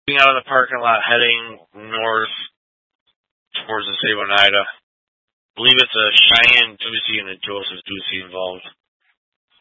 Being out of the parking lot, heading north towards the state of Oneida. I believe it's a Cheyenne Ducey and a Joseph Ducey involved.